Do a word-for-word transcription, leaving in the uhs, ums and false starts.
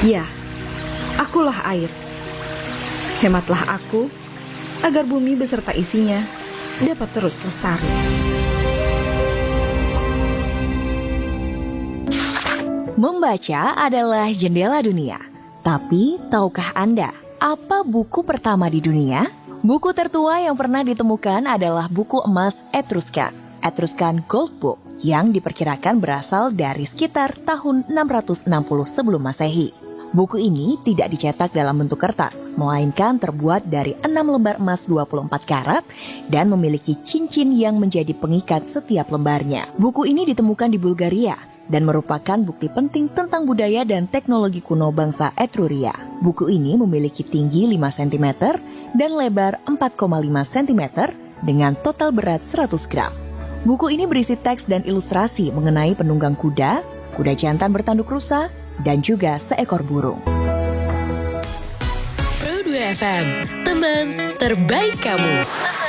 Ya, akulah air. Hematlah aku, agar bumi beserta isinya dapat terus lestari. Membaca adalah jendela dunia. Tapi, tahukah Anda apa buku pertama di dunia? Buku tertua yang pernah ditemukan adalah buku emas Etruscan, Etruscan Gold Book, yang diperkirakan berasal dari sekitar tahun enam ratus enam puluh sebelum Masehi. Buku ini tidak dicetak dalam bentuk kertas, melainkan terbuat dari enam lembar emas dua puluh empat karat dan memiliki cincin yang menjadi pengikat setiap lembarnya. Buku ini ditemukan di Bulgaria dan merupakan bukti penting tentang budaya dan teknologi kuno bangsa Etruria. Buku ini memiliki tinggi lima sentimeter dan lebar empat koma lima sentimeter dengan total berat seratus gram. Buku ini berisi teks dan ilustrasi mengenai penunggang kuda, kuda jantan bertanduk rusa, dan juga seekor burung. Pro dua F M, teman terbaik kamu.